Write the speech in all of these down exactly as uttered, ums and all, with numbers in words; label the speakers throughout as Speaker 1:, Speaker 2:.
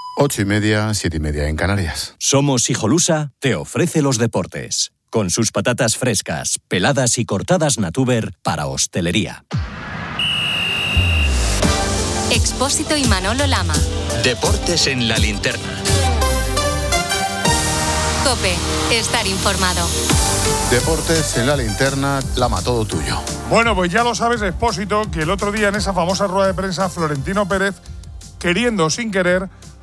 Speaker 1: Ocho y media, siete y media en Canarias.
Speaker 2: Somos Hijolusa te ofrece los deportes. Con sus patatas frescas, peladas y cortadas Natuber para hostelería.
Speaker 3: Expósito y Manolo Lama.
Speaker 2: Deportes en la linterna.
Speaker 3: COPE. Estar informado.
Speaker 1: Deportes en la linterna, Lama, todo tuyo.
Speaker 4: Bueno, pues ya lo sabes, Expósito, que el otro día en esa famosa rueda de prensa, Florentino Pérez, queriendo o sin querer,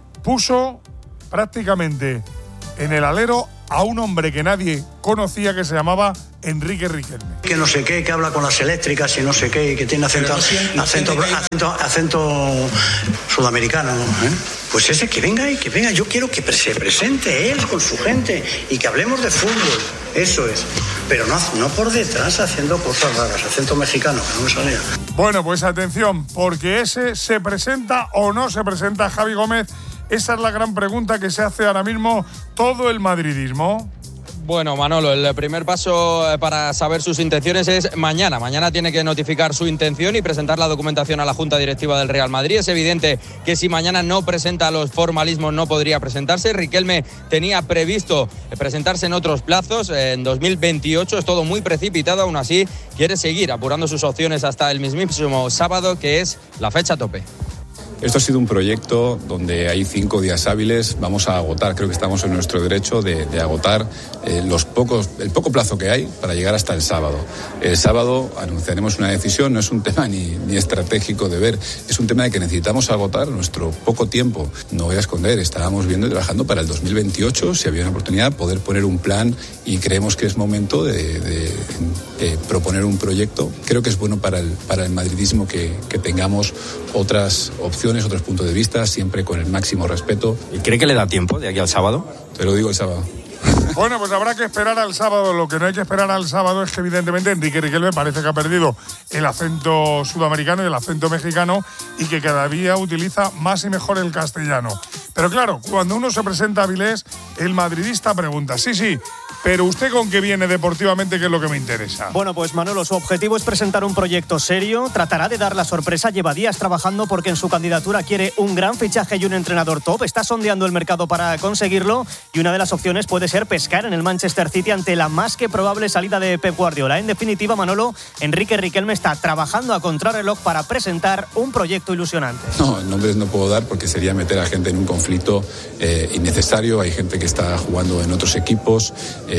Speaker 4: puso prácticamente en el alero a un hombre que nadie conocía, que se llamaba Enrique Riquelme.
Speaker 5: Que no sé qué, que habla con las eléctricas y no sé qué, y que tiene acento, acento, acento, acento sudamericano, ¿eh? Pues ese que venga y que venga, yo quiero que se presente él con su gente y que hablemos de fútbol, eso es. Pero no, no por detrás haciendo cosas raras, acento mexicano, que no me salía.
Speaker 4: Bueno, pues atención, porque ese se presenta o no se presenta, Javi Gómez. Esa es la gran pregunta que se hace ahora mismo todo el madridismo.
Speaker 6: Bueno, Manolo, el primer paso para saber sus intenciones es mañana. Mañana tiene que notificar su intención y presentar la documentación a la Junta Directiva del Real Madrid. Es evidente que si mañana no presenta los formalismos no podría presentarse. Riquelme tenía previsto presentarse en otros plazos, en dos mil veintiocho. Es todo muy precipitado, aún así quiere seguir apurando sus opciones hasta el mismísimo sábado, que es la fecha tope.
Speaker 7: Esto ha sido un proyecto donde hay cinco días hábiles. Vamos a agotar, creo que estamos en nuestro derecho de, de agotar eh, los pocos, el poco plazo que hay para llegar hasta el sábado. El sábado anunciaremos una decisión, no es un tema ni, ni estratégico de ver, es un tema de que necesitamos agotar nuestro poco tiempo. No voy a esconder, estábamos viendo y trabajando para el dos mil veintiocho, si había una oportunidad, poder poner un plan, y creemos que es momento de, de, de proponer un proyecto. Creo que es bueno para el, para el madridismo que, que tengamos otras opciones, otros puntos de vista, siempre con el máximo respeto.
Speaker 8: ¿Y cree que le da tiempo de aquí al sábado?
Speaker 7: Te lo digo el sábado.
Speaker 4: Bueno, pues habrá que esperar al sábado. Lo que no hay que esperar al sábado es que evidentemente Enrique Riquelme parece que ha perdido el acento sudamericano y el acento mexicano, y que cada día utiliza más y mejor el castellano. Pero claro, cuando uno se presenta a Avilés, el madridista pregunta, sí, sí, pero ¿usted con qué viene deportivamente, que es lo que me interesa?
Speaker 9: Bueno, pues Manolo, su objetivo es presentar un proyecto serio, tratará de dar la sorpresa, lleva días trabajando porque en su candidatura quiere un gran fichaje y un entrenador top, está sondeando el mercado para conseguirlo, y una de las opciones puede ser pescar en el Manchester City ante la más que probable salida de Pep Guardiola. En definitiva, Manolo, Enrique Riquelme está trabajando a contrarreloj para presentar un proyecto ilusionante.
Speaker 7: No, nombres no puedo dar porque sería meter a gente en un conflicto eh, innecesario. Hay gente que está jugando en otros equipos,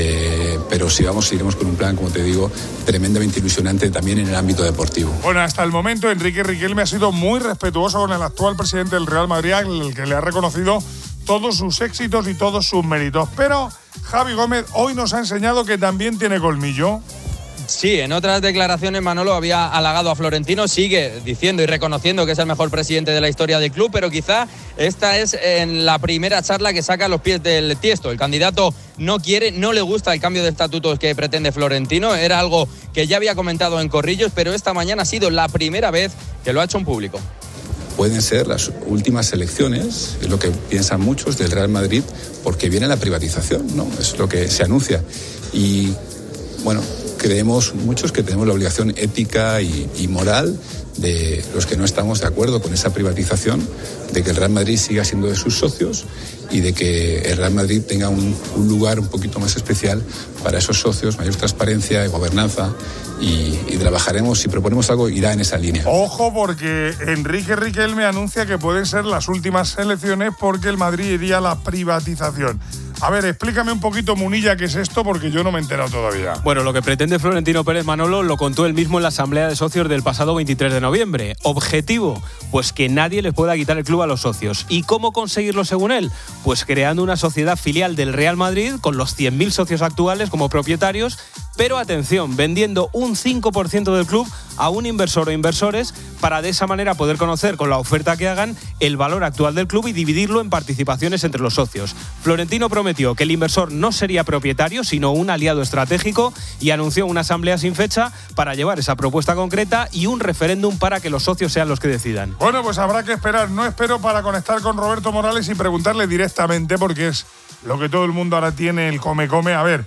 Speaker 7: eh, pero si vamos, iremos con un plan, como te digo, tremendamente ilusionante también en el ámbito deportivo.
Speaker 4: Bueno, hasta el momento Enrique Riquelme ha sido muy respetuoso con el actual presidente del Real Madrid, el que le ha reconocido todos sus éxitos y todos sus méritos. Pero Javi Gómez hoy nos ha enseñado que también tiene colmillo.
Speaker 6: Sí, en otras declaraciones Manolo había halagado a Florentino, sigue diciendo y reconociendo que es el mejor presidente de la historia del club, pero quizá esta es en la primera charla que saca a los pies del tiesto. El candidato no quiere, no le gusta el cambio de estatutos que pretende Florentino, era algo que ya había comentado en Corrillos, pero esta mañana ha sido la primera vez que lo ha hecho en público.
Speaker 7: Pueden ser las últimas elecciones, es lo que piensan muchos del Real Madrid, porque viene la privatización, ¿no? Es lo que se anuncia. Y, bueno, creemos muchos que tenemos la obligación ética y, y moral de los que no estamos de acuerdo con esa privatización, de que el Real Madrid siga siendo de sus socios y de que el Real Madrid tenga un, un lugar un poquito más especial para esos socios, mayor transparencia y gobernanza, y, y trabajaremos, si proponemos algo, irá en esa línea.
Speaker 4: Ojo, porque Enrique Riquelme anuncia que pueden ser las últimas elecciones porque el Madrid iría a la privatización. A ver, explícame un poquito, Munilla, qué es esto, porque yo no me he enterado todavía.
Speaker 10: Bueno, lo que pretende Florentino Pérez, Manolo, lo contó él mismo en la asamblea de socios del pasado veintitrés de noviembre. Objetivo, pues que nadie les pueda quitar el club a los socios. ¿Y cómo conseguirlo según él? Pues creando una sociedad filial del Real Madrid con los cien mil socios actuales como propietarios, pero atención, vendiendo un cinco por ciento del club a un inversor o inversores para de esa manera poder conocer con la oferta que hagan el valor actual del club y dividirlo en participaciones entre los socios. Florentino prometió que el inversor no sería propietario, sino un aliado estratégico, y anunció una asamblea sin fecha para llevar esa propuesta concreta y un referéndum para que los socios sean los que decidan.
Speaker 4: Bueno, pues habrá que esperar. No espero para conectar con Roberto Morales y preguntarle directamente, porque es lo que todo el mundo ahora tiene, el come-come. A ver,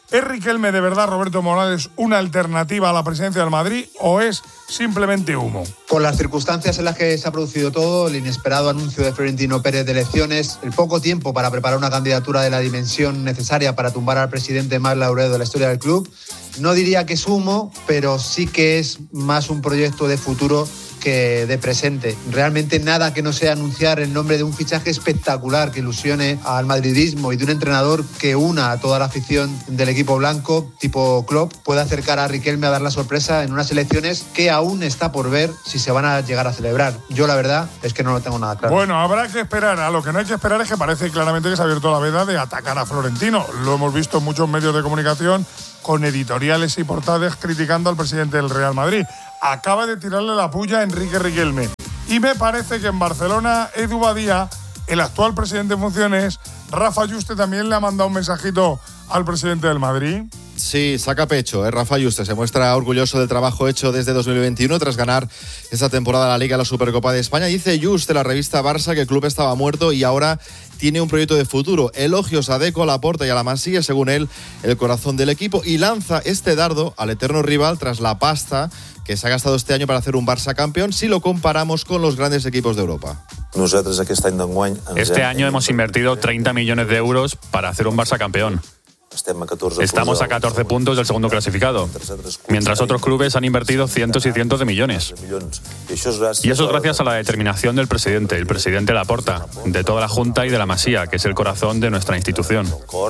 Speaker 4: ¿Es Riquelme de verdad, Roberto Morales, una alternativa a la presidencia del Madrid o es simplemente humo?
Speaker 11: Con las circunstancias en las que se ha producido todo, el inesperado anuncio de Florentino Pérez de elecciones, el poco tiempo para preparar una candidatura de la dimensión necesaria para tumbar al presidente más laureado de la historia del club, no diría que es humo, pero sí que es más un proyecto de futuro que de presente. Realmente nada que no sea anunciar el nombre de un fichaje espectacular que ilusione al madridismo y de un entrenador que una a toda la afición del equipo blanco, tipo Klopp, puede acercar a Riquelme a dar la sorpresa en unas elecciones que aún está por ver si se van a llegar a celebrar. Yo la verdad es que no lo tengo nada claro.
Speaker 4: Bueno, habrá que esperar. A lo que no hay que esperar es que parece claramente que se ha abierto la veda de atacar a Florentino. Lo hemos visto en muchos medios de comunicación con editoriales y portadas criticando al presidente del Real Madrid. Acaba de tirarle la puya a Enrique Riquelme. Y me parece que en Barcelona, Edu Badía, el actual presidente en funciones, Rafa Yuste, también le ha mandado un mensajito al presidente del Madrid.
Speaker 12: Sí, saca pecho, ¿eh? Rafa Yuste se muestra orgulloso del trabajo hecho desde dos mil veintiuno tras ganar esta temporada la Liga, la Supercopa de España. Dice Yuste, la revista Barça, que el club estaba muerto y ahora tiene un proyecto de futuro. Elogios a Deco, a Laporta y a la Masía, según él, el corazón del equipo, y lanza este dardo al eterno rival tras la pasta que se ha gastado este año para hacer un Barça campeón si lo comparamos con los grandes equipos de Europa.
Speaker 13: Este año hemos invertido treinta millones de euros para hacer un Barça campeón. Estamos a catorce puntos del segundo clasificado, mientras otros clubes han invertido cientos y cientos de millones. Y eso es gracias a la determinación del presidente, el presidente Laporta, de toda la Junta y de la Masía, que es el corazón de nuestra institución.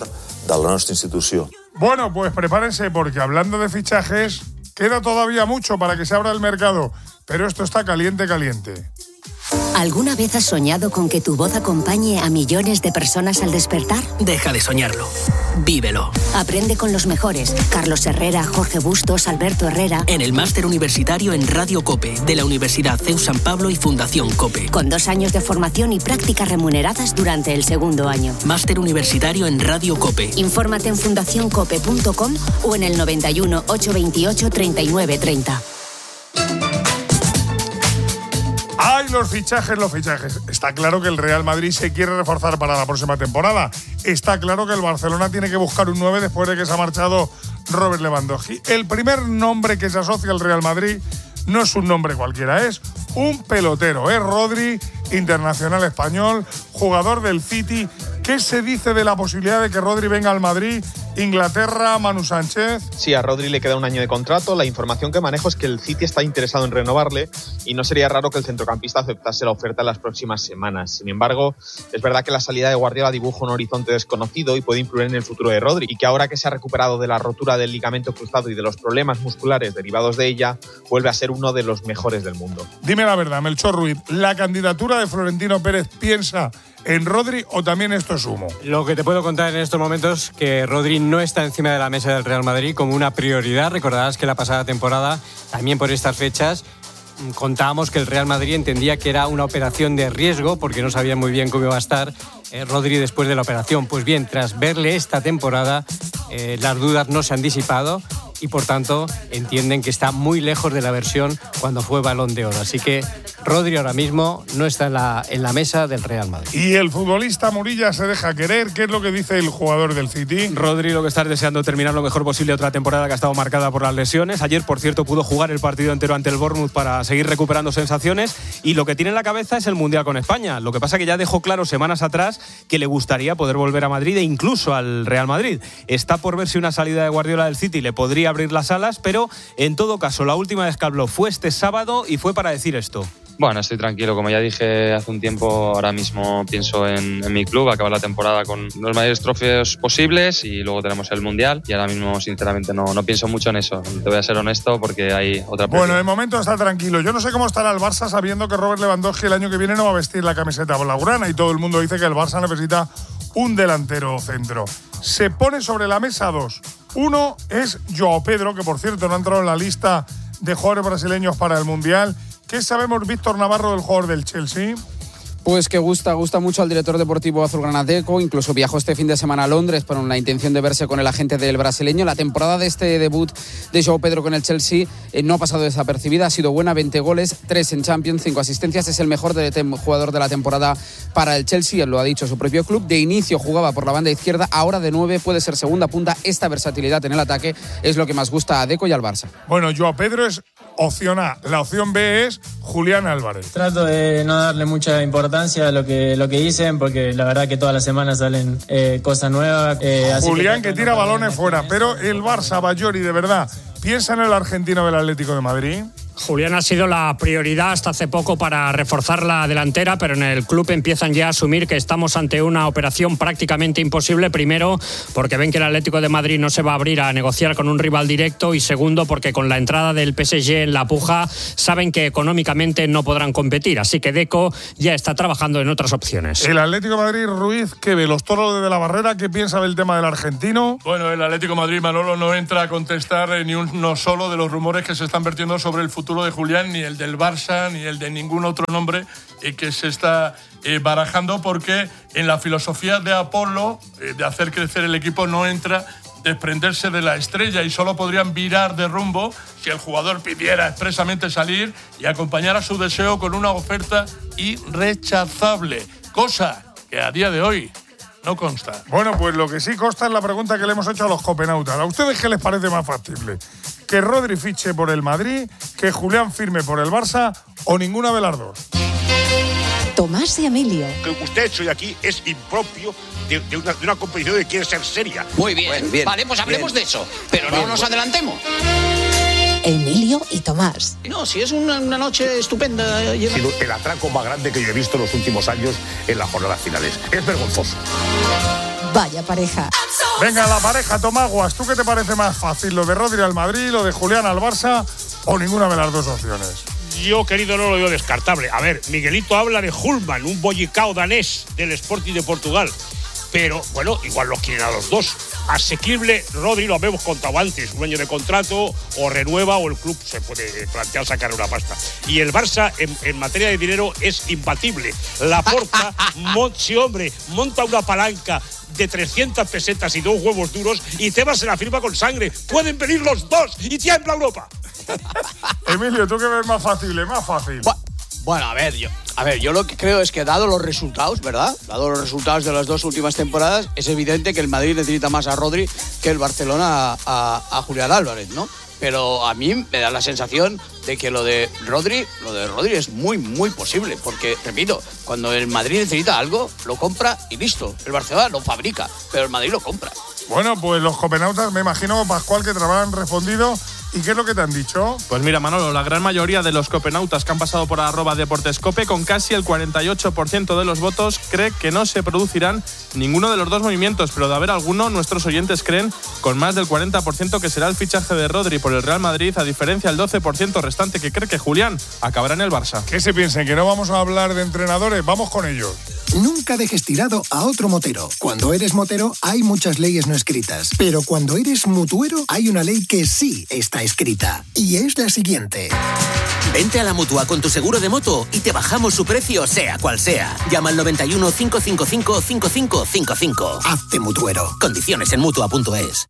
Speaker 4: Bueno, pues prepárense porque hablando de fichajes, queda todavía mucho para que se abra el mercado, pero esto está caliente, caliente.
Speaker 14: ¿Alguna vez has soñado con que tu voz acompañe a millones de personas al despertar?
Speaker 15: Deja de soñarlo. Vívelo.
Speaker 14: Aprende con los mejores. Carlos Herrera, Jorge Bustos, Alberto Herrera.
Speaker 15: En el máster universitario en Radio COPE, de la Universidad C E U San Pablo y Fundación COPE.
Speaker 14: Con dos años de formación y prácticas remuneradas durante el segundo año.
Speaker 15: Máster universitario en Radio COPE.
Speaker 14: Infórmate en fundación cope punto com o en el noventa y uno, ochocientos veintiocho, treinta y nueve treinta.
Speaker 4: ¡Ay, los fichajes, los fichajes! Está claro que el Real Madrid se quiere reforzar para la próxima temporada. Está claro que el Barcelona tiene que buscar un nueve después de que se ha marchado Robert Lewandowski. El primer nombre que se asocia al Real Madrid no es un nombre cualquiera, es un pelotero. Es Rodri, internacional español, jugador del City. ¿Qué se dice de la posibilidad de que Rodri venga al Madrid? Inglaterra, Manu Sánchez.
Speaker 16: Sí, a Rodri le queda un año de contrato. La información que manejo es que el City está interesado en renovarle y no sería raro que el centrocampista aceptase la oferta en las próximas semanas. Sin embargo, es verdad que la salida de Guardiola dibuja un horizonte desconocido y puede influir en el futuro de Rodri, y que ahora que se ha recuperado de la rotura del ligamento cruzado y de los problemas musculares derivados de ella, vuelve a ser uno de los mejores del mundo.
Speaker 4: Dime la verdad, Melchor Ruiz, ¿la candidatura de Florentino Pérez piensa en Rodri o también esto es humo?
Speaker 17: Lo que te puedo contar en estos momentos es que Rodri no está encima de la mesa del Real Madrid como una prioridad. Recordarás que la pasada temporada, también por estas fechas, contábamos que el Real Madrid entendía que era una operación de riesgo porque no sabía muy bien cómo iba a estar eh, Rodri después de la operación. Pues bien, tras verle esta temporada, eh, las dudas no se han disipado y por tanto entienden que está muy lejos de la versión cuando fue Balón de Oro. Así que Rodri ahora mismo no está en la, en la mesa del Real Madrid.
Speaker 4: Y el futbolista Murilla se deja querer. ¿Qué es lo que dice el jugador del City?
Speaker 10: Rodri lo que está deseando terminar lo mejor posible otra temporada que ha estado marcada por las lesiones. Ayer, por cierto, pudo jugar el partido entero ante el Bournemouth para seguir recuperando sensaciones, y lo que tiene en la cabeza es el Mundial con España. Lo que pasa que ya dejó claro semanas atrás que le gustaría poder volver a Madrid e incluso al Real Madrid. Está por ver si una salida de Guardiola del City le podría abrir las alas, pero en todo caso la última vez que habló fue este sábado y fue para decir esto.
Speaker 6: Bueno, estoy tranquilo. Como ya dije hace un tiempo, ahora mismo pienso en, en mi club, acabar la temporada con los mayores trofeos posibles y luego tenemos el Mundial, y ahora mismo sinceramente no, no pienso mucho en eso. Te voy a ser honesto porque hay otra presión.
Speaker 4: Bueno, de momento está tranquilo. Yo no sé cómo estará el Barça sabiendo que Robert Lewandowski el año que viene no va a vestir la camiseta blaugrana y todo el mundo dice que el Barça necesita un delantero centro. Se pone sobre la mesa dos. Uno es Joao Pedro, que por cierto no ha entrado en la lista de jugadores brasileños para el Mundial. ¿Qué sabemos, Víctor Navarro, del jugador del Chelsea?
Speaker 18: Pues que gusta, gusta mucho al director deportivo azulgrana Deco, incluso viajó este fin de semana a Londres con la intención de verse con el agente del brasileño. La temporada de este debut de João Pedro con el Chelsea eh, no ha pasado desapercibida, ha sido buena, veinte goles, tres en Champions, cinco asistencias, es el mejor de tem- jugador de la temporada para el Chelsea, él lo ha dicho su propio club. De inicio jugaba por la banda izquierda, ahora de nueve puede ser segunda punta. Esta versatilidad en el ataque es lo que más gusta a Deco y al Barça.
Speaker 4: Bueno, João Pedro es opción A, la opción B es Julián Álvarez.
Speaker 19: Trato de no darle mucha importancia a lo que, lo que dicen, porque la verdad que todas las semanas salen eh, cosas nuevas. Eh, así
Speaker 4: Julián
Speaker 19: que,
Speaker 4: que tira balones fuera, pero el Barça, Bayori, de verdad, ¿piensa en el argentino del Atlético de Madrid?
Speaker 20: Julián ha sido la prioridad hasta hace poco para reforzar la delantera, pero en el club empiezan ya a asumir que estamos ante una operación prácticamente imposible. Primero, porque ven que el Atlético de Madrid no se va a abrir a negociar con un rival directo, y segundo, porque con la entrada del P S G en la puja saben que económicamente no podrán competir. Así que Deco ya está trabajando en otras opciones.
Speaker 4: El Atlético de Madrid, Ruiz, ¿qué ve? Los Toros de la Barrera, ¿qué piensa del tema del argentino?
Speaker 21: Bueno, el Atlético de Madrid, Manolo, no entra a contestar ni uno solo de los rumores que se están vertiendo sobre el futuro de Julián, ni el del Barça, ni el de ningún otro nombre eh, que se está eh, barajando, porque en la filosofía de Apolo, eh, de hacer crecer el equipo, no entra desprenderse de la estrella, y solo podrían virar de rumbo si el jugador pidiera expresamente salir y acompañar a su deseo con una oferta irrechazable, cosa que a día de hoy no consta.
Speaker 4: Bueno, pues lo que sí consta es la pregunta que le hemos hecho a los copenautas. ¿A ustedes qué les parece más factible? ¿Que Rodri fiche por el Madrid, que Julián firme por el Barça o ninguna de las dos?
Speaker 22: Tomás y Emilio.
Speaker 23: Lo que usted ha hecho hoy aquí es impropio de, de, una, de una competición que quiere ser seria.
Speaker 24: Muy bien,
Speaker 23: Bueno, bien
Speaker 24: vale, pues hablemos
Speaker 23: bien.
Speaker 24: de eso, pero
Speaker 23: Bien,
Speaker 24: no nos
Speaker 23: bueno.
Speaker 24: adelantemos.
Speaker 22: Emilio y Tomás.
Speaker 24: No, si es una, una noche estupenda.
Speaker 23: Ha sido el atraco más grande que yo he visto en los últimos años en las jornadas finales. Es vergonzoso.
Speaker 22: Vaya pareja.
Speaker 4: Venga, la pareja, Tomaguas, ¿tú qué te parece más fácil? ¿Lo de Rodri al Madrid, lo de Julián al Barça o ninguna de las dos opciones?
Speaker 23: Yo, querido, no lo veo descartable. A ver, Miguelito habla de Hulman, un bollicao danés del Sporting de Portugal. Pero, bueno, igual los quieren a los dos. Asequible, Rodri, lo habíamos contado antes. Un año de contrato, o renueva, o el club se puede plantear sacar una pasta. Y el Barça, en, en materia de dinero, es imbatible. Laporta, mon, sí, hombre, monta una palanca de trescientas pesetas y dos huevos duros, y Tebas se la firma con sangre. Pueden venir los dos y tiembla Europa.
Speaker 4: Emilio, ¿tú qué ves más factible? Más fácil.
Speaker 24: Bueno, a ver, yo, a ver, yo lo que creo es que, dado los resultados, ¿verdad? Dado los resultados de las dos últimas temporadas, es evidente que el Madrid necesita más a Rodri que el Barcelona a, a, a Julián Álvarez, ¿no? Pero a mí me da la sensación de que lo de Rodri, lo de Rodri es muy, muy posible, porque, repito, cuando el Madrid necesita algo, lo compra y listo. El Barcelona lo fabrica, pero el Madrid lo compra.
Speaker 4: Bueno, pues los copenautas, me imagino, Pascual, que te habrán respondido. ¿Y qué es lo que te han dicho?
Speaker 25: Pues mira, Manolo, la gran mayoría de los copenautas que han pasado por arroba deportescope, con casi el cuarenta y ocho por ciento de los votos, cree que no se producirán ninguno de los dos movimientos, pero de haber alguno, nuestros oyentes creen con más del cuarenta por ciento que será el fichaje de Rodri por el Real Madrid, a diferencia del doce por ciento restante que cree que Julián acabará en el Barça.
Speaker 4: ¿Qué se piensan? ¿Que no vamos a hablar de entrenadores? Vamos con ellos.
Speaker 26: Nunca dejes tirado a otro motero. Cuando eres motero hay muchas leyes no escritas, pero cuando eres mutuero hay una ley que sí está escrita, y es la siguiente.
Speaker 15: Vente a la Mutua con tu seguro de moto y te bajamos su precio sea cual sea. Llama al noventa y uno, cinco cinco cinco, cinco cinco cinco cinco.
Speaker 26: Hazte mutuero.
Speaker 15: Condiciones en mutua punto es.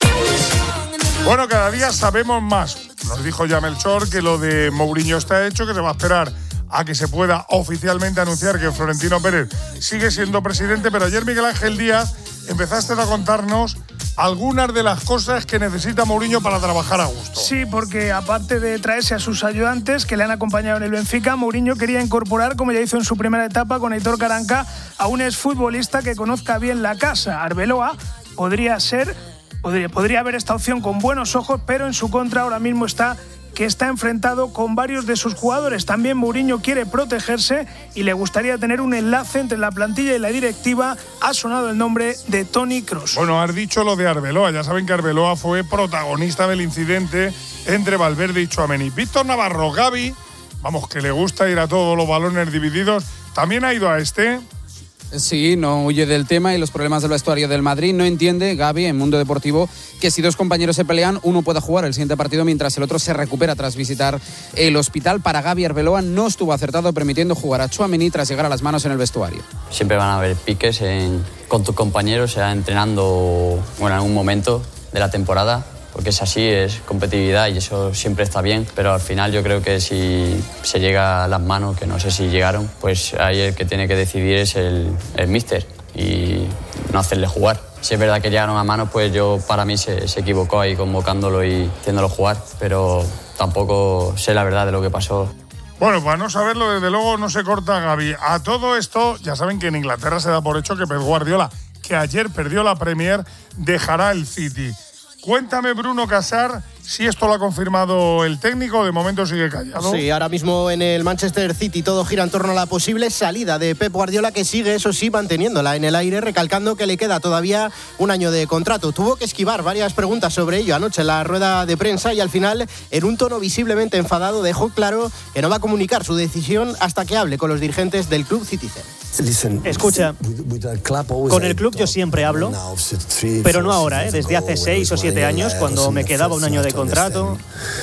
Speaker 4: Bueno, cada día sabemos más. Nos dijo ya Melchor que lo de Mourinho está hecho, que se va a esperar a que se pueda oficialmente anunciar que Florentino Pérez sigue siendo presidente, pero ayer Miguel Ángel Díaz empezaste a contarnos algunas de las cosas que necesita Mourinho para trabajar a gusto.
Speaker 27: Sí, porque aparte de traerse a sus ayudantes que le han acompañado en el Benfica, Mourinho quería incorporar, como ya hizo en su primera etapa con Aitor Karanka, a un exfutbolista que conozca bien la casa. Arbeloa podría ser, podría, podría haber esta opción con buenos ojos, pero en su contra ahora mismo está que está enfrentado con varios de sus jugadores. También Mourinho quiere protegerse y le gustaría tener un enlace entre la plantilla y la directiva. Ha sonado el nombre de Toni Kroos.
Speaker 4: Bueno, has dicho lo de Arbeloa. Ya saben que Arbeloa fue protagonista del incidente entre Valverde y Tchouaméni. Víctor Navarro, Gavi, vamos, que le gusta ir a todos los balones divididos, también ha ido a este.
Speaker 18: Sí, no huye del tema y los problemas del vestuario del Madrid. No entiende Gavi en Mundo Deportivo que si dos compañeros se pelean, uno pueda jugar el siguiente partido mientras el otro se recupera tras visitar el hospital. Para Gavi, Arbeloa no estuvo acertado permitiendo jugar a Tchouaméni tras llegar a las manos en el vestuario.
Speaker 1: Siempre van a haber piques en, con tus compañeros, sea entrenando bueno, en algún momento de la temporada. Porque es así, es competitividad y eso siempre está bien, pero al final yo creo que si se llega a las manos, que no sé si llegaron, pues ahí el que tiene que decidir es el, el míster y no hacerle jugar. Si es verdad que llegaron a manos, pues yo para mí se, se equivocó ahí convocándolo y haciéndolo jugar, pero tampoco sé la verdad de lo que pasó.
Speaker 4: Bueno, para no saberlo, desde luego no se corta Gavi. A todo esto, ya saben que en Inglaterra se da por hecho que Pep Guardiola, que ayer perdió la Premier, dejará el City. Cuéntame, Bruno Casar, si esto lo ha confirmado el técnico, de momento sigue callado.
Speaker 2: Sí, ahora mismo en el Manchester City todo gira en torno a la posible salida de Pep Guardiola, que sigue, eso sí, manteniéndola en el aire, recalcando que le queda todavía un año de contrato. Tuvo que esquivar varias preguntas sobre ello anoche en la rueda de prensa y al final, en un tono visiblemente enfadado, dejó claro que no va a comunicar su decisión hasta que hable con los dirigentes del club Citizen.
Speaker 3: Escucha, con el club yo siempre hablo, pero no ahora, ¿eh? Desde hace seis o siete años, cuando me quedaba un año de contrato.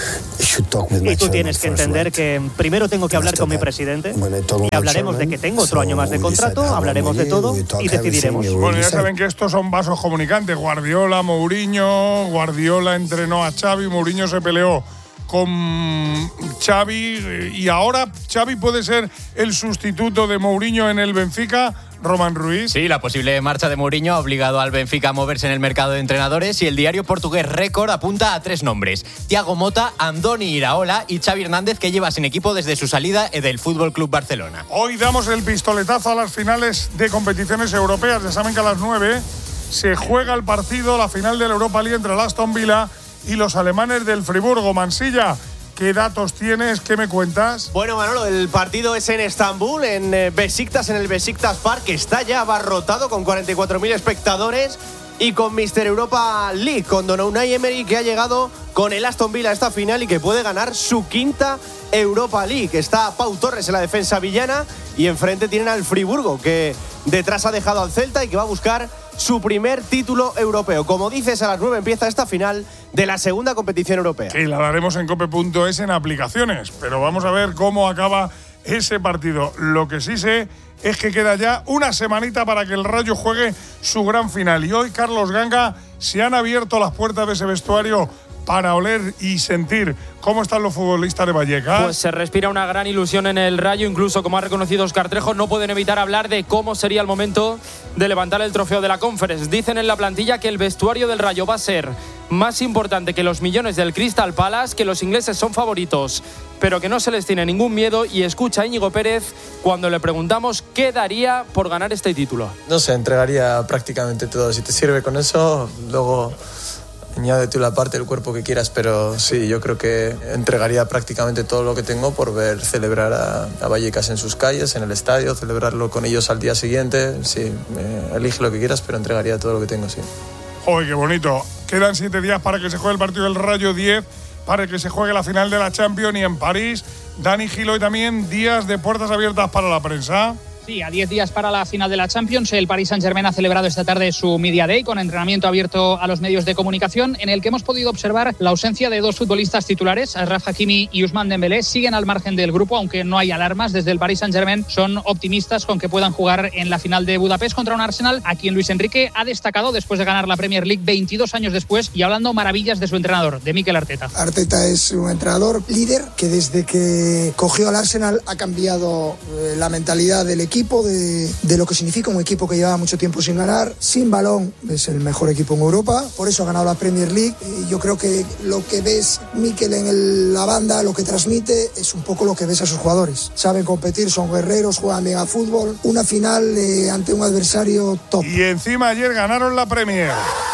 Speaker 3: Y tú tienes que entender que primero tengo que hablar con mi presidente y hablaremos de que tengo otro año más de contrato, hablaremos de todo y decidiremos.
Speaker 4: Bueno, ya saben que estos son vasos comunicantes. Guardiola, Mourinho, Guardiola entrenó a Xavi, Mourinho se peleó con Xavi y ahora Xavi puede ser el sustituto de Mourinho en el Benfica. Román Ruiz.
Speaker 5: Sí, la posible marcha de Mourinho ha obligado al Benfica a moverse en el mercado de entrenadores y el diario portugués Record apunta a tres nombres: Thiago Motta, Andoni Iraola y Xavi Hernández, que lleva sin equipo desde su salida del F C Barcelona.
Speaker 4: Hoy damos el pistoletazo a las finales de competiciones europeas. Ya saben que a las nueve se juega el partido, la final de la Europa League entre el Aston Villa y los alemanes del Friburgo. Mansilla, ¿qué datos tienes? ¿Qué me cuentas?
Speaker 2: Bueno, Manolo, el partido es en Estambul, en Besiktas, en el Besiktas Park, que está ya abarrotado con cuarenta y cuatro mil espectadores y con míster Europa League, con Don Unai Emery, que ha llegado con el Aston Villa a esta final y que puede ganar su quinta Europa League. Está Pau Torres en la defensa villana y enfrente tienen al Friburgo, que detrás ha dejado al Celta y que va a buscar su primer título europeo. Como dices, a las nueve empieza esta final de la segunda competición europea.
Speaker 4: Que la daremos en cope punto es en aplicaciones, pero vamos a ver cómo acaba ese partido. Lo que sí sé es que queda ya una semanita para que el Rayo juegue su gran final. Y hoy, Carlos Ganga, se han abierto las puertas de ese vestuario para oler y sentir cómo están los futbolistas de Vallecas.
Speaker 10: Pues se respira una gran ilusión en el Rayo, incluso como ha reconocido Óscar Trejo, no pueden evitar hablar de cómo sería el momento de levantar el trofeo de la Conference. Dicen en la plantilla que el vestuario del Rayo va a ser más importante que los millones del Crystal Palace, que los ingleses son favoritos, pero que no se les tiene ningún miedo. Y escucha a Íñigo Pérez cuando le preguntamos qué daría por ganar este título.
Speaker 7: No sé, entregaría prácticamente todo. Si te sirve con eso, luego añade tú la parte del cuerpo que quieras, pero sí, yo creo que entregaría prácticamente todo lo que tengo por ver celebrar a, a Vallecas en sus calles, en el estadio, celebrarlo con ellos al día siguiente. Sí, eh, elige lo que quieras, pero entregaría todo lo que tengo, sí.
Speaker 4: ¡Joder, qué bonito! Quedan siete días para que se juegue el partido del Rayo, diez para que se juegue la final de la Champions, y en París, Dani Gil, hoy también días de puertas abiertas para la prensa.
Speaker 8: Sí, a diez días para la final de la Champions, el Paris Saint-Germain ha celebrado esta tarde su Media Day con entrenamiento abierto a los medios de comunicación, en el que hemos podido observar la ausencia de dos futbolistas titulares. Achraf Hakimi y Ousmane Dembélé siguen al margen del grupo, aunque no hay alarmas. Desde el Paris Saint-Germain son optimistas con que puedan jugar en la final de Budapest contra un Arsenal a quien Luis Enrique ha destacado después de ganar la Premier League veintidós años después, y hablando maravillas de su entrenador, de Mikel Arteta.
Speaker 9: Arteta es un entrenador líder que desde que cogió al Arsenal ha cambiado eh, la mentalidad del equipo, de, de lo que significa un equipo que llevaba mucho tiempo sin ganar, sin balón. Es el mejor equipo en Europa, por eso ha ganado la Premier League. Y yo creo que lo que ves Mikel en el, la banda, lo que transmite, es un poco lo que ves a sus jugadores. Saben competir, son guerreros, juegan bien a fútbol. Una final eh, ante un adversario top.
Speaker 4: Y encima ayer ganaron la Premier,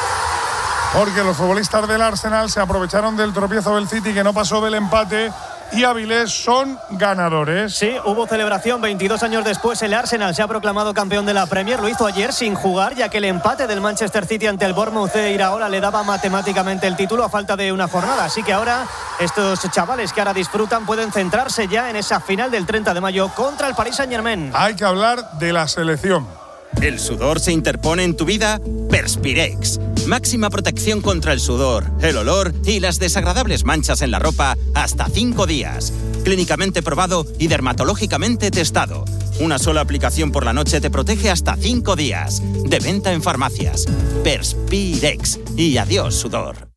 Speaker 4: porque los futbolistas del Arsenal se aprovecharon del tropiezo del City, que no pasó del empate, y Avilés son ganadores.
Speaker 3: Sí, hubo celebración. veintidós años después, el Arsenal se ha proclamado campeón de la Premier. Lo hizo ayer sin jugar, ya que el empate del Manchester City ante el Bournemouth de Iraola le daba matemáticamente el título a falta de una jornada. Así que ahora estos chavales que ahora disfrutan pueden centrarse ya en esa final del treinta de mayo contra el Paris Saint-Germain.
Speaker 4: Hay que hablar de la selección.
Speaker 6: ¿El sudor se interpone en tu vida? Perspirex. Máxima protección contra el sudor, el olor y las desagradables manchas en la ropa hasta cinco días. Clínicamente probado y dermatológicamente testado. Una sola aplicación por la noche te protege hasta cinco días. De venta en farmacias. Perspirex. Y adiós, sudor.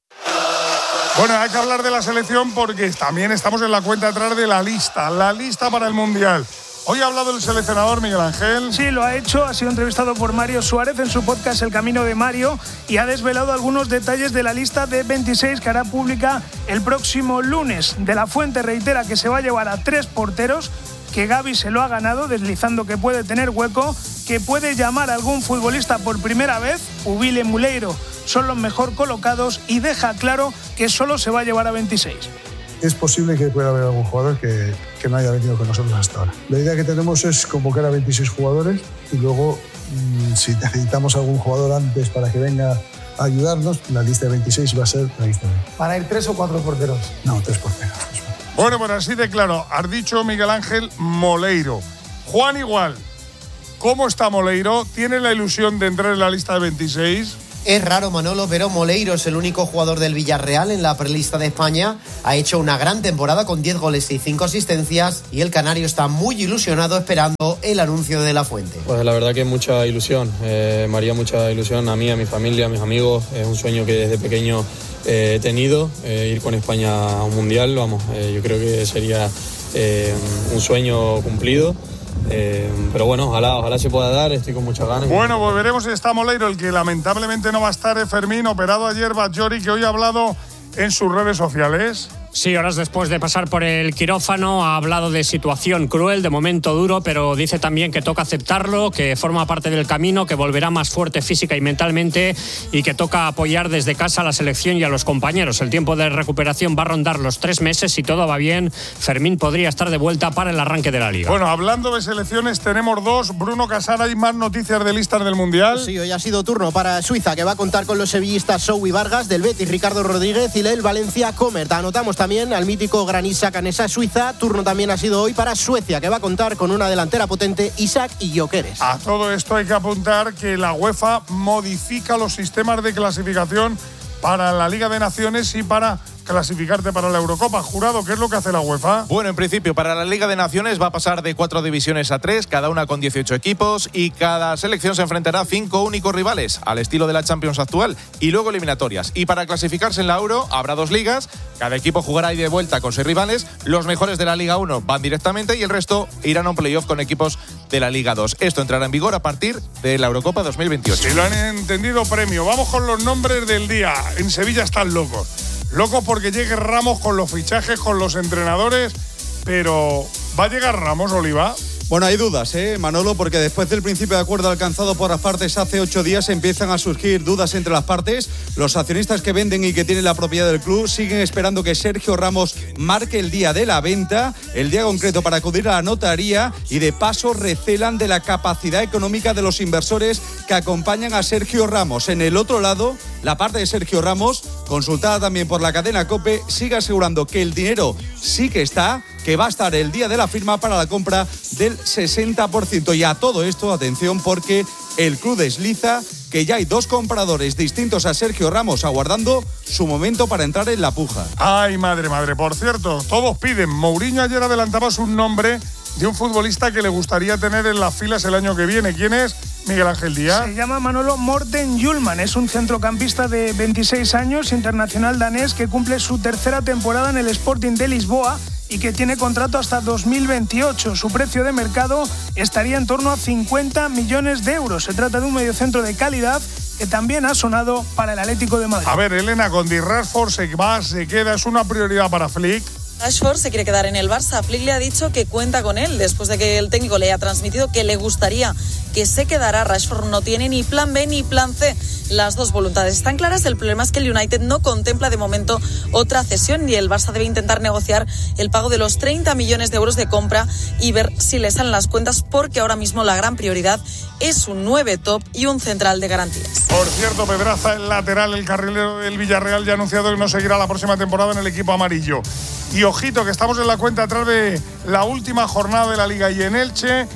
Speaker 4: Bueno, hay que hablar de la selección porque también estamos en la cuenta atrás de la lista. La lista para el Mundial. Hoy ha hablado el seleccionador Miguel Ángel.
Speaker 27: Sí, lo ha hecho. Ha sido entrevistado por Mario Suárez en su podcast El Camino de Mario y ha desvelado algunos detalles de la lista de veintiséis que hará pública el próximo lunes. De la Fuente reitera que se va a llevar a tres porteros, que Gavi se lo ha ganado, deslizando que puede tener hueco, que puede llamar a algún futbolista por primera vez. Ubile y Muleiro son los mejor colocados y deja claro que solo se va a llevar a veintiséis.
Speaker 11: Es posible que pueda haber algún jugador que, que no haya venido con nosotros hasta ahora. La idea que tenemos es convocar a veintiséis jugadores y luego, mmm, si necesitamos algún jugador antes para que venga a ayudarnos, la lista de veintiséis va a ser la lista de...
Speaker 9: ¿Van a ir tres o cuatro porteros?
Speaker 11: No, tres porteros.
Speaker 4: Bueno, pues así de claro. Has dicho, Miguel Ángel, Moleiro. Juan, igual. ¿Cómo está Moleiro? ¿Tiene la ilusión de entrar en la lista de veintiséis?
Speaker 12: Es raro, Manolo, pero Moleiro es el único jugador del Villarreal en la prelista de España. Ha hecho una gran temporada con diez goles y cinco asistencias y el canario está muy ilusionado esperando el anuncio de la Fuente.
Speaker 13: Pues la verdad que mucha ilusión, eh, me haría mucha ilusión a mí, a mi familia, a mis amigos. Es un sueño que desde pequeño eh, he tenido, eh, ir con España a un mundial. Vamos, eh, yo creo que sería eh, un sueño cumplido. Eh, pero bueno, ojalá, ojalá se pueda dar, estoy con muchas ganas.
Speaker 4: Bueno, pues veremos si está Moleiro. El que lamentablemente no va a estar es Fermín, operado ayer, Batllori, que hoy ha hablado en sus redes sociales.
Speaker 20: Sí, horas después de pasar por el quirófano ha hablado de situación cruel, de momento duro, pero dice también que toca aceptarlo, que forma parte del camino, que volverá más fuerte física y mentalmente y que toca apoyar desde casa a la selección y a los compañeros. El tiempo de recuperación va a rondar los tres meses. Si todo va bien, Fermín podría estar de vuelta para el arranque de la Liga.
Speaker 4: Bueno, hablando de selecciones, tenemos dos. Bruno Casara, ¿hay más noticias de listas del Mundial?
Speaker 14: Sí, hoy ha sido turno para Suiza, que va a contar con los sevillistas Sou y Vargas, del Betis Ricardo Rodríguez y del Valencia Comer. Anotamos también al mítico Granit Xhaka en esa Suiza. Turno también ha sido hoy para Suecia, que va a contar con una delantera potente, Isaac y Gyökeres.
Speaker 4: A todo esto hay que apuntar que la UEFA modifica los sistemas de clasificación para la Liga de Naciones y para clasificarte para la Eurocopa. Jurado, ¿qué es lo que hace la UEFA?
Speaker 16: Bueno, en principio, para la Liga de Naciones va a pasar de cuatro divisiones a tres, cada una con dieciocho equipos, y cada selección se enfrentará a cinco únicos rivales, al estilo de la Champions actual, y luego eliminatorias. Y para clasificarse en la Euro habrá dos ligas, cada equipo jugará ida y de vuelta con seis rivales, los mejores de la Liga uno van directamente y el resto irán a un playoff con equipos de la Liga dos. Esto entrará en vigor a partir de la Eurocopa dos mil veintiocho.
Speaker 4: Si lo han entendido, premio. Vamos con los nombres del día. En Sevilla están locos. Locos porque llegue Ramos con los fichajes, con los entrenadores, pero ¿va a llegar Ramos, Oliva?
Speaker 17: Bueno, hay dudas, ¿eh, Manolo? Porque después del principio de acuerdo alcanzado por las partes hace ocho días empiezan a surgir dudas entre las partes. Los accionistas que venden y que tienen la propiedad del club siguen esperando que Sergio Ramos marque el día de la venta, el día concreto para acudir a la notaría, y de paso recelan de la capacidad económica de los inversores que acompañan a Sergio Ramos. En el otro lado, la parte de Sergio Ramos, consultada también por la cadena COPE, sigue asegurando que el dinero sí que está, que va a estar el día de la firma para la compra del sesenta por ciento. Y a todo esto, atención, porque el club desliza que ya hay dos compradores distintos a Sergio Ramos aguardando su momento para entrar en la puja.
Speaker 4: Ay, madre, madre. Por cierto, todos piden. Mourinho ayer adelantaba su nombre de un futbolista que le gustaría tener en las filas el año que viene. ¿Quién es? Miguel Ángel Díaz.
Speaker 27: Se llama Manolo Morten Hjulman. Es un centrocampista de veintiséis años, internacional danés, que cumple su tercera temporada en el Sporting de Lisboa y que tiene contrato hasta dos mil veintiocho. Su precio de mercado estaría en torno a cincuenta millones de euros. Se trata de un mediocentro de calidad que también ha sonado para el Atlético de Madrid.
Speaker 4: A ver, Elena, con Di Rashford se va, se queda, ¿es una prioridad para Flick?
Speaker 28: Rashford se quiere quedar en el Barça. Flick le ha dicho que cuenta con él después de que el técnico le haya transmitido que le gustaría que se quedara. Rashford no tiene ni plan B ni plan C. Las dos voluntades están claras. El problema es que el United no contempla de momento otra cesión y el Barça debe intentar negociar el pago de los treinta millones de euros de compra y ver si le salen las cuentas, porque ahora mismo la gran prioridad es un nueve top y un central de garantías.
Speaker 4: Por cierto, Pedraza, el lateral, el carrilero del Villarreal, ya ha anunciado que no seguirá la próxima temporada en el equipo amarillo. Y ojito, que estamos en la cuenta atrás de la última jornada de la Liga, y en Elche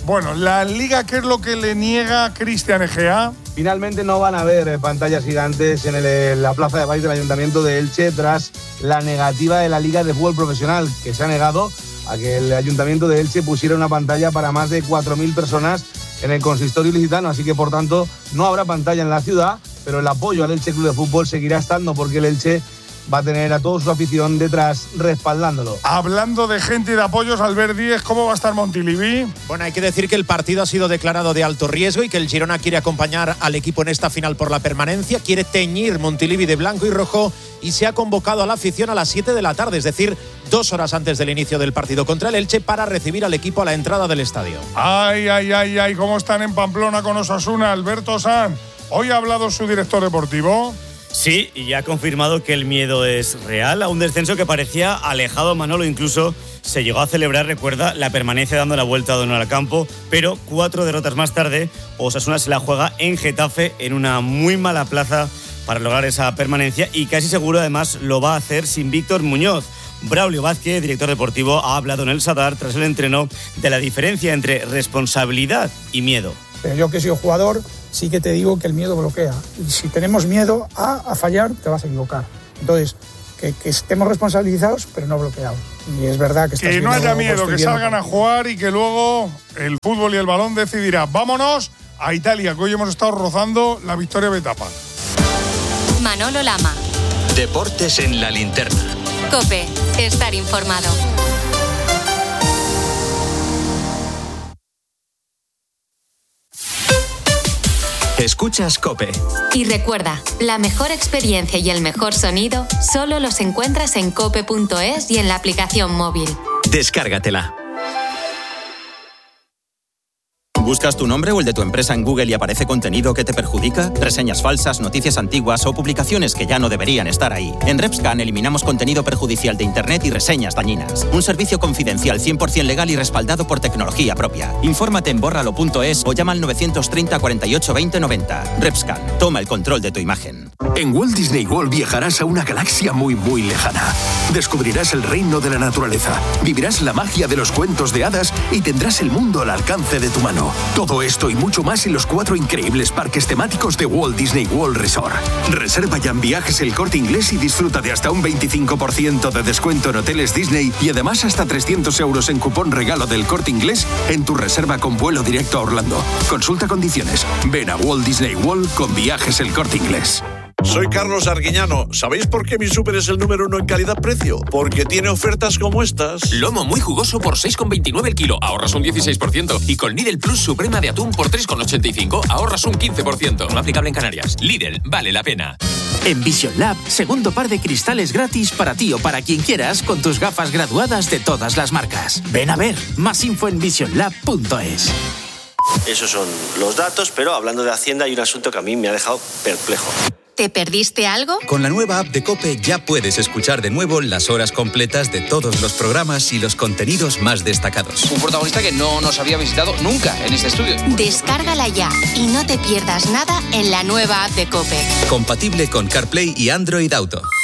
Speaker 4: Bueno, la Liga, ¿qué es lo que le niega Cristian Egea?
Speaker 15: Finalmente no van a haber eh, pantallas gigantes en, el, en la plaza de baile del Ayuntamiento de Elche tras la negativa de la Liga de Fútbol Profesional, que se ha negado a que el Ayuntamiento de Elche pusiera una pantalla para más de cuatro mil personas en el consistorio ilicitano. Así que, por tanto, no habrá pantalla en la ciudad, pero el apoyo al Elche Club de Fútbol seguirá estando porque el Elche va a tener a toda su afición detrás respaldándolo.
Speaker 4: Hablando de gente y de apoyos, Albert Díez, ¿cómo va a estar Montilivi?
Speaker 19: Bueno, hay que decir que el partido ha sido declarado de alto riesgo y que el Girona quiere acompañar al equipo en esta final por la permanencia, quiere teñir Montilivi de blanco y rojo y se ha convocado a la afición a las siete de la tarde, es decir, dos horas antes del inicio del partido contra el Elche para recibir al equipo a la entrada del estadio.
Speaker 4: Ay, ay, ay, ay, ¿cómo están en Pamplona con Osasuna? Alberto San, ¿hoy ha hablado su director deportivo?
Speaker 21: Sí, y ha confirmado que el miedo es real a un descenso que parecía alejado. Manolo incluso se llegó a celebrar, recuerda, la permanencia dando la vuelta a Donald al campo, pero cuatro derrotas más tarde, Osasuna se la juega en Getafe en una muy mala plaza para lograr esa permanencia y casi seguro además lo va a hacer sin Víctor Muñoz. Braulio Vázquez, director deportivo, ha hablado en el Sadar tras el entreno de la diferencia entre responsabilidad y miedo.
Speaker 22: Pero yo que soy jugador, sí que te digo que el miedo bloquea. Y si tenemos miedo a, a fallar, te vas a equivocar. Entonces, que, que estemos responsabilizados, pero no bloqueados. Y es verdad que...
Speaker 4: Que no haya miedo, que salgan a jugar y que luego el fútbol y el balón decidirá. Vámonos a Italia, que hoy hemos estado rozando la victoria de etapa.
Speaker 23: Manolo Lama.
Speaker 24: Deportes en la linterna.
Speaker 23: COPE. Estar informado.
Speaker 24: Escuchas COPE.
Speaker 23: Y recuerda, la mejor experiencia y el mejor sonido solo los encuentras en cope punto es y en la aplicación móvil.
Speaker 24: Descárgatela.
Speaker 6: ¿Buscas tu nombre o el de tu empresa en Google y aparece contenido que te perjudica? ¿Reseñas falsas, noticias antiguas o publicaciones que ya no deberían estar ahí? En RepScan eliminamos contenido perjudicial de Internet y reseñas dañinas. Un servicio confidencial cien por ciento legal y respaldado por tecnología propia. Infórmate en bórralo punto es o llama al novecientos treinta, cuarenta y ocho, veinte, noventa. RepScan. Toma el control de tu imagen.
Speaker 25: En Walt Disney World viajarás a una galaxia muy, muy lejana. Descubrirás el reino de la naturaleza, vivirás la magia de los cuentos de hadas y tendrás el mundo al alcance de tu mano. Todo esto y mucho más en los cuatro increíbles parques temáticos de Walt Disney World Resort. Reserva ya en Viajes El Corte Inglés y disfruta de hasta un veinticinco por ciento de descuento en hoteles Disney y además hasta trescientos euros en cupón regalo del Corte Inglés en tu reserva con vuelo directo a Orlando. Consulta condiciones. Ven a Walt Disney World con Viajes El Corte Inglés.
Speaker 26: Soy Carlos Arguiñano. ¿Sabéis por qué mi súper es el número uno en calidad-precio? Porque tiene ofertas como estas.
Speaker 29: Lomo muy jugoso por seis con veintinueve el kilo, ahorras un dieciséis por ciento. Y con Lidl Plus Suprema de atún por tres con ochenta y cinco, ahorras un quince por ciento. No aplicable en Canarias. Lidl, vale la pena.
Speaker 30: En Vision Lab, segundo par de cristales gratis para ti o para quien quieras con tus gafas graduadas de todas las marcas. Ven a ver. Más info en vision lab punto es.
Speaker 31: Esos son los datos, pero hablando de Hacienda hay un asunto que a mí me ha dejado perplejo.
Speaker 23: ¿Te perdiste algo?
Speaker 24: Con la nueva app de COPE ya puedes escuchar de nuevo las horas completas de todos los programas y los contenidos más destacados.
Speaker 32: Un protagonista que no nos había visitado nunca en este estudio.
Speaker 23: Descárgala ya y no te pierdas nada en la nueva app de COPE.
Speaker 24: Compatible con CarPlay y Android Auto.